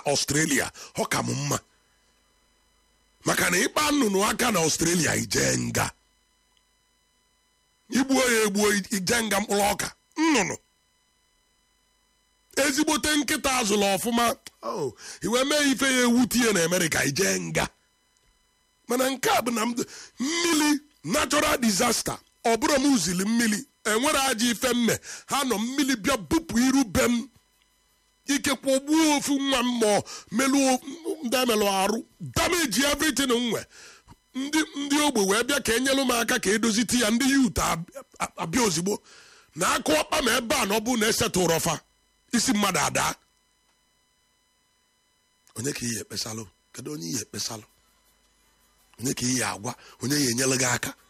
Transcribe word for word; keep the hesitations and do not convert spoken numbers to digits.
Australia ọ ka m mma maka na ịkpa nnụnụ aka na Australia ije nga igbuo ya egbuo ije nga mkpụrụ ọka nnụnụ ezigbote nkịta azụla ọfụma iwe mee ife ya ewu tinye na Amerịka ije nga mana nke a bụ na mmiri natural disaster ọ bụrụ m uzili mmiri enwere aja ife mme ha nọ mmiri bịa bupụ iru be m ikekwe gbuo ofu nwa mmụọ melu ndị emelụ arụ damage everything nwe ndị ndị ogbe wee bịa ka enyelu m aka ka edozite ya ndị youth abịa ozigbo na akụ ọkpa ma ebe a na ọ bụ na esetụrụ ọfa isi mmadụ ada onye ka ihe ekpesalụ kedu onye ihe ekpesalụ onye ka ihe agwa onye ya enyela gị aka